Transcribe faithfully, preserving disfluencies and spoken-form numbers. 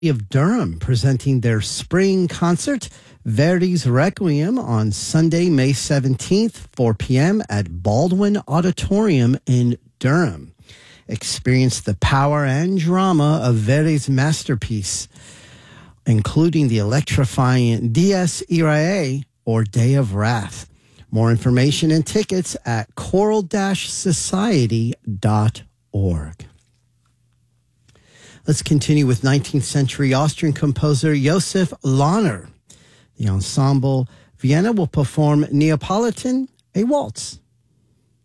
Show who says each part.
Speaker 1: of Durham presenting their spring concert, Verdi's Requiem, on Sunday, May seventeenth, four p.m. at Baldwin Auditorium in Durham. Experience the power and drama of Verdi's masterpiece, including the electrifying Dies Irae, or Day of Wrath. More information and tickets at choral dash society dot org. Let's continue with nineteenth century Austrian composer Josef Lahner. The ensemble Vienna will perform Neapolitan, a waltz.